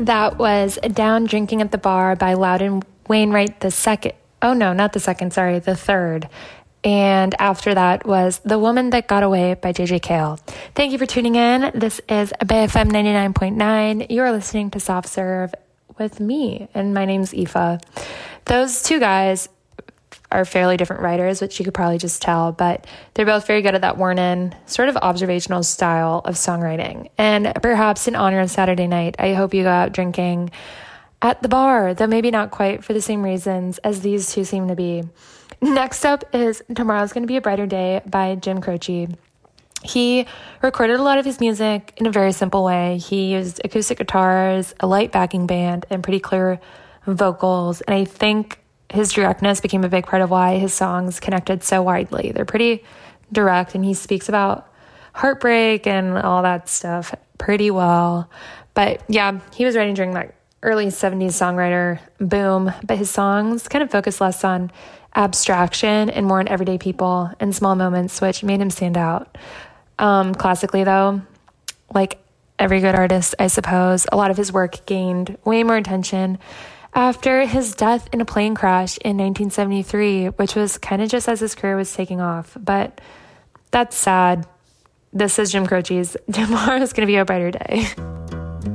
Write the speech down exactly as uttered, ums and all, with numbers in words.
That was Down Drinking at the Bar by Loudon Wainwright the second. Oh no, not the second, sorry, the third. And after that was The Woman That Got Away by J J Cale. Thank you for tuning in. This is Bay F M ninety-nine point nine. You are listening to Soft Serve with me, and my name's Aoife. Those two guys are fairly different writers, which you could probably just tell, but they're both very good at that worn-in, sort of observational style of songwriting. And perhaps in honor of Saturday night, I hope you go out drinking at the bar, though maybe not quite for the same reasons as these two seem to be. Next up is Tomorrow's Gonna Be a Brighter Day by Jim Croce. He recorded a lot of his music in a very simple way. He used acoustic guitars, a light backing band, and pretty clear vocals. And I think his directness became a big part of why his songs connected so widely. They're pretty direct, and he speaks about heartbreak and all that stuff pretty well. But yeah, he was writing during that early seventies songwriter boom, but his songs kind of focus less on abstraction and more on everyday people and small moments, which made him stand out. Um, classically, though, like every good artist, I suppose, a lot of his work gained way more attention after his death in a plane crash in nineteen seventy-three, which was kind of just as his career was taking off. But that's sad. This is Jim Croce's Tomorrow's Gonna Be a Brighter Day.